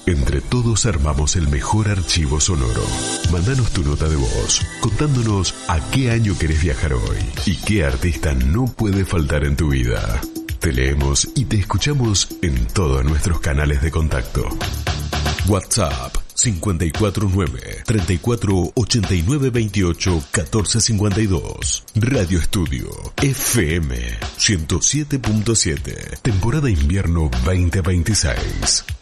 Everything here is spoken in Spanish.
Entre todos armamos el mejor archivo sonoro. Mándanos tu nota de voz, contándonos a qué año querés viajar hoy y qué artista no puede faltar en tu vida. Te leemos y te escuchamos en todos nuestros canales de contacto. WhatsApp 549-348928-1452. Radio Estudio FM 107.7. Temporada invierno 2026.